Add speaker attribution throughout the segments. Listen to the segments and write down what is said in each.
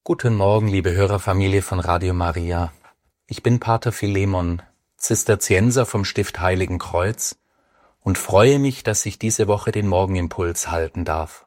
Speaker 1: Guten Morgen, liebe Hörerfamilie von Radio Maria. Ich bin Pater Philemon, Zisterzienser vom Stift Heiligen Kreuz und freue mich, dass ich diese Woche den Morgenimpuls halten darf.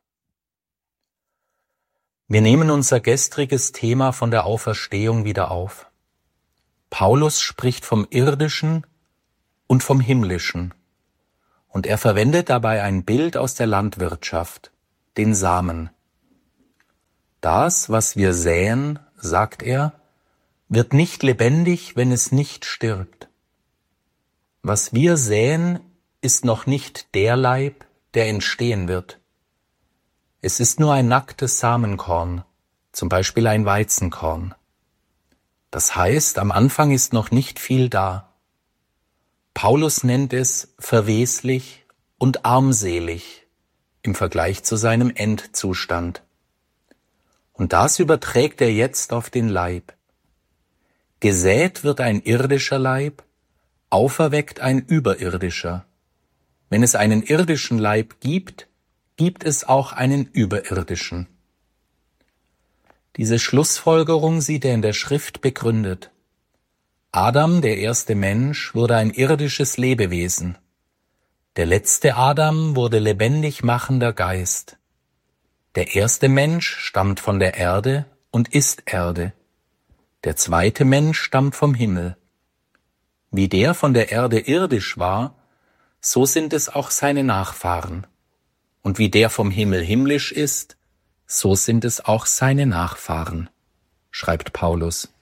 Speaker 1: Wir nehmen unser gestriges Thema von der Auferstehung wieder auf. Paulus spricht vom Irdischen und vom Himmlischen und er verwendet dabei ein Bild aus der Landwirtschaft, den Samen. Das, was wir säen, sagt er, wird nicht lebendig, wenn es nicht stirbt. Was wir säen, ist noch nicht der Leib, der entstehen wird. Es ist nur ein nacktes Samenkorn, zum Beispiel ein Weizenkorn. Das heißt, am Anfang ist noch nicht viel da. Paulus nennt es verweslich und armselig im Vergleich zu seinem Endzustand. Und das überträgt er jetzt auf den Leib. Gesät wird ein irdischer Leib, auferweckt ein überirdischer. Wenn es einen irdischen Leib gibt, gibt es auch einen überirdischen. Diese Schlussfolgerung sieht er in der Schrift begründet. Adam, der erste Mensch, wurde ein irdisches Lebewesen. Der letzte Adam wurde lebendig machender Geist. Der erste Mensch stammt von der Erde und ist Erde. Der zweite Mensch stammt vom Himmel. Wie der von der Erde irdisch war, so sind es auch seine Nachfahren. Und wie der vom Himmel himmlisch ist, so sind es auch seine Nachfahren, schreibt Paulus.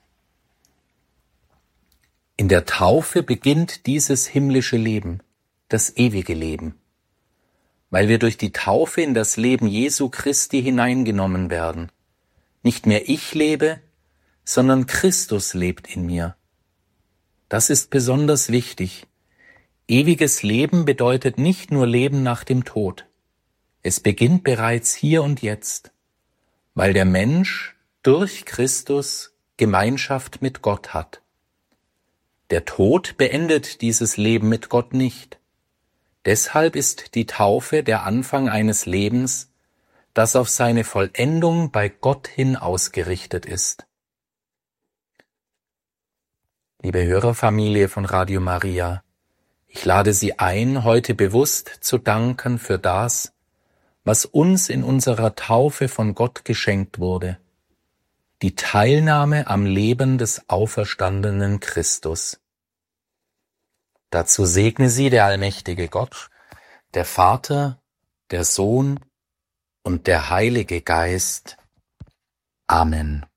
Speaker 1: In der Taufe beginnt dieses himmlische Leben, das ewige Leben. Weil wir durch die Taufe in das Leben Jesu Christi hineingenommen werden. Nicht mehr ich lebe, sondern Christus lebt in mir. Das ist besonders wichtig. Ewiges Leben bedeutet nicht nur Leben nach dem Tod. Es beginnt bereits hier und jetzt, weil der Mensch durch Christus Gemeinschaft mit Gott hat. Der Tod beendet dieses Leben mit Gott nicht. Deshalb ist die Taufe der Anfang eines Lebens, das auf seine Vollendung bei Gott hin ausgerichtet ist. Liebe Hörerfamilie von Radio Maria, ich lade Sie ein, heute bewusst zu danken für das, was uns in unserer Taufe von Gott geschenkt wurde, die Teilnahme am Leben des auferstandenen Christus. Dazu segne Sie der allmächtige Gott, der Vater, der Sohn und der Heilige Geist. Amen.